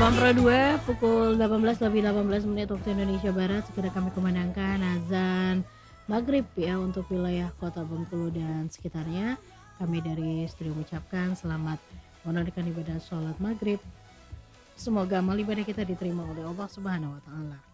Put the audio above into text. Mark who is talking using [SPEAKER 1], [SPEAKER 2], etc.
[SPEAKER 1] 2 pukul 18 waktu Indonesia Barat segera kami kumandangkan azan maghrib ya untuk wilayah kota Bengkulu dan sekitarnya. Kami dari studio mengucapkan selamat menunaikan ibadah sholat maghrib. Semoga amal ibadah kita diterima oleh Allah Subhanahu Wa Taala.